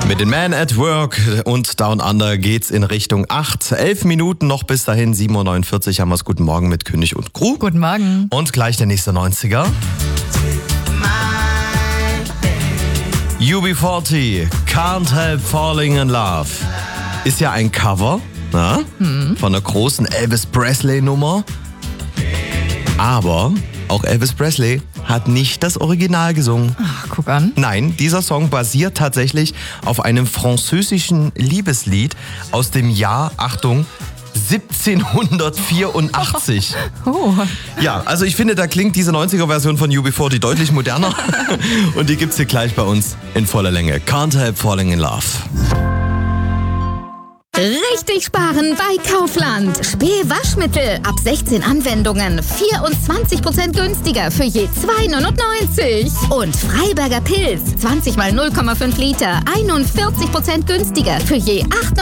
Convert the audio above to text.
Mit den Man at Work und Down Under geht's in Richtung 8. 11 Minuten noch bis dahin, 7.49 Uhr haben wir's. Guten Morgen mit König und Crew. Guten Morgen. Und gleich der nächste 90er. UB40, Can't Help Falling in Love. Ist ja ein Cover von einer großen Elvis Presley Nummer. Aber auch Elvis Presley hat nicht das Original gesungen. Ach, guck an. Nein, dieser Song basiert tatsächlich auf einem französischen Liebeslied aus dem Jahr, Achtung, 1784. Oh. Ja, also ich finde, da klingt diese 90er-Version von UB40 deutlich moderner. Und die gibt's hier gleich bei uns in voller Länge. Can't Help Falling in Love. Richtig sparen bei Kaufland. Spül-Waschmittel ab 16 Anwendungen 24% günstiger für je 2,99. Und Freiberger Pilz 20 mal 0,5 Liter 41% günstiger für je 8,99.